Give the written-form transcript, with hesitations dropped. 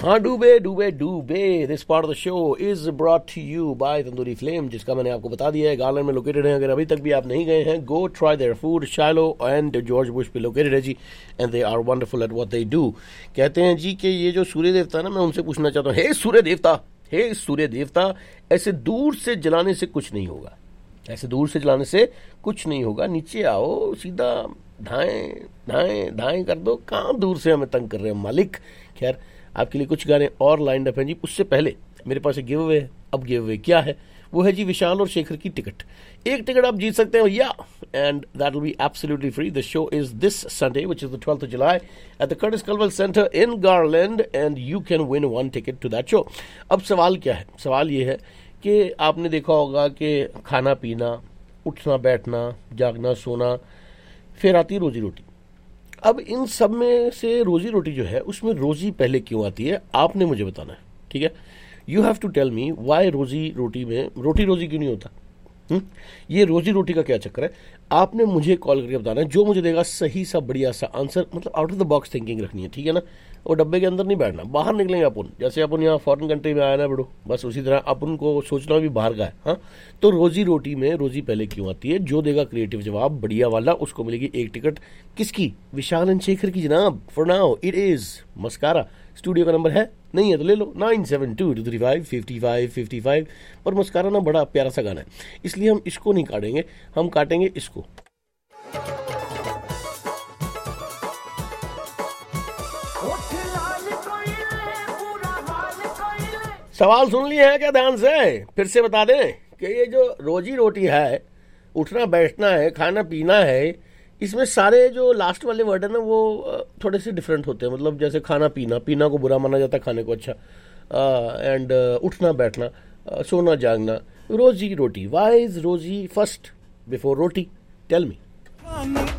हाँ डूबे डूबे डूबे। This part of the show is brought to you bye tandoori flame, जिसका मैंने आपको बता दिया है गार्लैंड में लोकेटेड है। अगर अभी तक भी आप नहीं गए हैं, go try their food. शाइलो and George Bush पे लोकेटेड है जी, and they are wonderful at what they do. कहते हैं जी कि ये जो सूर्य देवता है ना, मैं उनसे पूछना चाहता हूँ, हे सूर्य देवता, ऐसे दूर से जलाने से कुछ नहीं होगा, ऐसे दूर से जलाने से कुछ नहीं होगा। नीचे आओ, सीधा धाएं कर दो, कहाँ दूर से हमें तंग कर रहे हैं मालिक। खैर, आपके लिए कुछ गाने और लाइंड अप हैं जी। उससे पहले मेरे पास एक गिव अवे है। अब गिव अवे क्या है? वो है जी विशाल और शेखर की टिकट। एक टिकट आप जीत सकते हैं भैया, and that will be absolutely free. The show is this Sunday which is the 12th of July at the Curtis कल्वल centre in garland, and you can win one ticket to that show. अब सवाल क्या है? सवाल ये है कि आपने देखा होगा कि खाना पीना, उठना बैठना, जागना सोना, फिर आती रोजी रोटी। अब इन सब में से रोजी रोटी जो है, उसमें रोजी पहले क्यों आती है, आपने मुझे बताना है, ठीक है? You have to tell me why रोजी रोटी में रोजी क्यों नहीं होता। ये रोजी रोटी का क्या चक्कर है, आपने मुझे कॉल करके बताना है। जो मुझे देगा सही सा बढ़िया सा आंसर, मतलब out of the box thinking रखनी है, ठीक है ना? वो डब्बे के अंदर नहीं बैठना, बाहर निकलेंगे अपन। जैसे अपन यहाँ फॉरेन कंट्री में आया ना बड़ो, बस उसी तरह अपन को सोचना भी बाहर का है। हाँ, तो रोजी रोटी में रोजी पहले क्यों आती है? जो देगा क्रिएटिव जवाब बढ़िया वाला, उसको मिलेगी एक टिकट। किसकी? विशाल एंड शेखर की जनाब। For now it is mascara. Studio का नंबर है, नहीं है तो ले लो, 9722355555। पर मस्कारा ना बड़ा प्यारा सा गाना है, इसलिए हम इसको नहीं काटेंगे, हम काटेंगे इसको। सवाल सुन लिए हैं क्या ध्यान से? फिर से बता दें कि ये जो रोजी रोटी है, उठना बैठना है, खाना पीना है, इसमें सारे जो लास्ट वाले वर्ड है ना, वो थोड़े से डिफरेंट होते हैं। मतलब जैसे खाना पीना को बुरा माना जाता है, खाने को अच्छा। एंड उठना बैठना, सोना जागना, रोजी रोटी। व्हाई इज रोजी फर्स्ट बिफोर रोटी? Tell me.